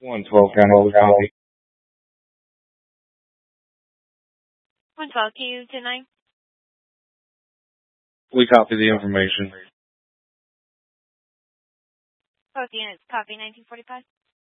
112 County County. 112, can you deny? We copy the information. Both units, copy 1945.